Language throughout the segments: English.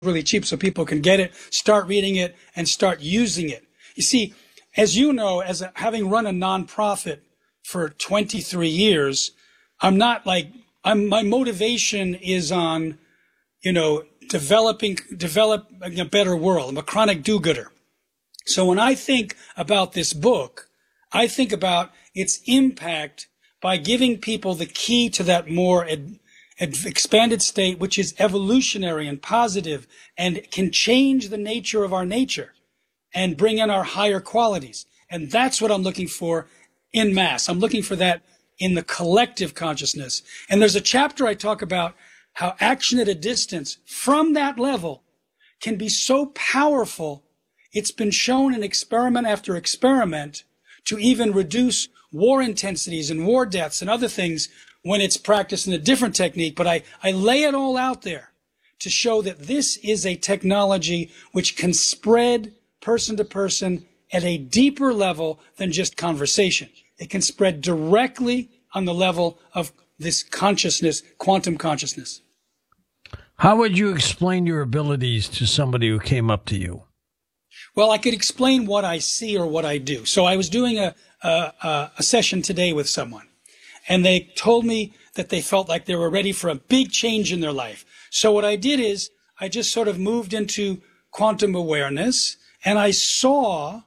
really cheap so people can get it, start reading it, and start using it. You see, as you know, having run a nonprofit for 23 years, my motivation is on, developing a better world. I'm a chronic do-gooder. So when I think about this book, I think about its impact by giving people the key to that more expanded state, which is evolutionary and positive and can change the nature of our nature and bring in our higher qualities. And that's what I'm looking for in mass. I'm looking for that in the collective consciousness. And there's a chapter I talk about how action at a distance from that level can be so powerful. It's been shown in experiment after experiment to even reduce war intensities and war deaths and other things when it's practiced in a different technique. But I lay it all out there to show that this is a technology which can spread person to person at a deeper level than just conversation. It can spread directly on the level of this consciousness, quantum consciousness. How would you explain your abilities to somebody who came up to you? Well, I could explain what I see or what I do. So I was doing a session today with someone, and they told me that they felt like they were ready for a big change in their life. So what I did is I just sort of moved into quantum awareness, and I saw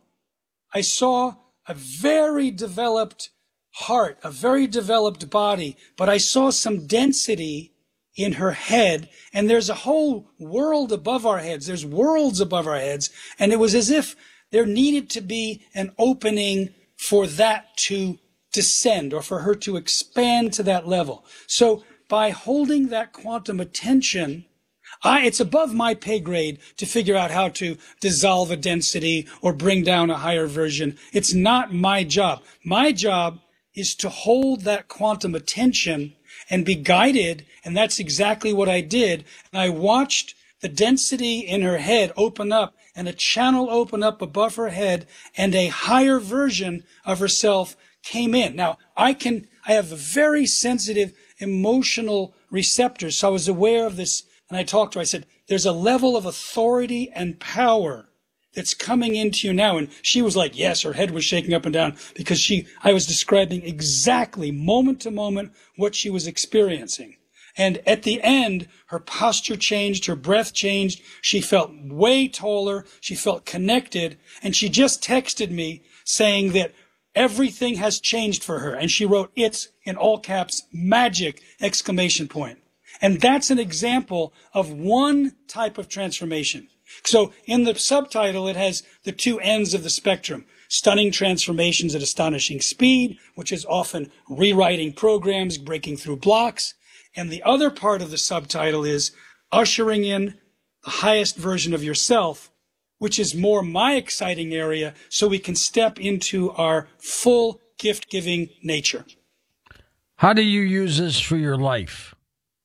a very developed heart, a very developed body, but I saw some density in her head, and there's a whole world above our heads. There's worlds above our heads, and it was as if there needed to be an opening for that to descend or for her to expand to that level. So by holding that quantum attention, it's above my pay grade to figure out how to dissolve a density or bring down a higher version. It's not my job. My job is to hold that quantum attention and be guided, and that's exactly what I did. And I watched the density in her head open up and a channel open up above her head, and a higher version of herself came in. Now, I have a very sensitive emotional receptors, so I was aware of this, and I talked to her. I said, there's a level of authority and power that's coming into you now. And she was like, yes, her head was shaking up and down because I was describing exactly moment to moment what she was experiencing. And at the end, her posture changed, her breath changed. She felt way taller. She felt connected. And she just texted me saying that everything has changed for her. And she wrote, it's in all caps, magic, exclamation point. And that's an example of one type of transformation. So in the subtitle, it has the two ends of the spectrum: stunning transformations at astonishing speed, which is often rewriting programs, breaking through blocks. And the other part of the subtitle is ushering in the highest version of yourself, which is more my exciting area, so we can step into our full gift-giving nature. How do you use this for your life?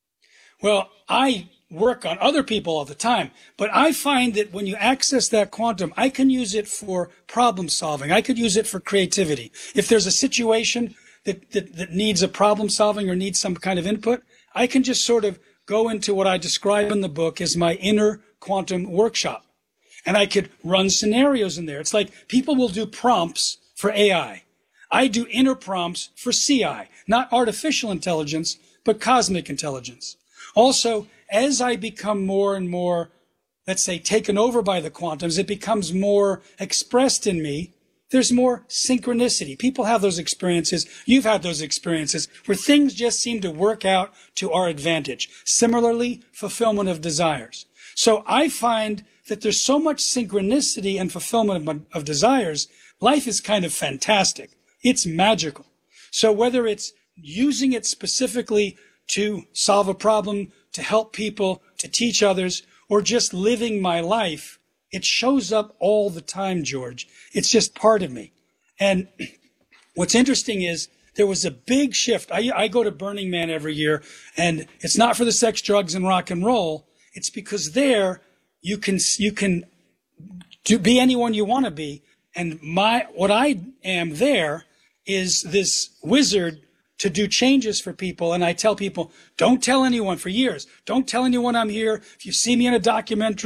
Well, I work on other people all the time, but I find that when you access that quantum, I can use it for problem solving. I could use it for creativity. If there's a situation that needs a problem solving or needs some kind of input, I can just sort of go into what I describe in the book as my inner quantum workshop. And I could run scenarios in there. It's like people will do prompts for AI. I do inner prompts for CI, not artificial intelligence, but cosmic intelligence. Also, as I become more and more, let's say, taken over by the quantums, it becomes more expressed in me. There's more synchronicity. People have those experiences. You've had those experiences where things just seem to work out to our advantage. Similarly, fulfillment of desires. So I find that there's so much synchronicity and fulfillment of desires. Life is kind of fantastic. It's magical. So whether it's using it specifically to solve a problem, to help people, to teach others, or just living my life, it shows up all the time, George. It's just part of me. And what's interesting is there was a big shift. I go to Burning Man every year, and it's not for the sex, drugs, and rock and roll. It's because there you can be anyone you want to be. And what I am there is this wizard to do changes for people. And I tell people, don't tell anyone for years. Don't tell anyone I'm here. If you see me in a documentary,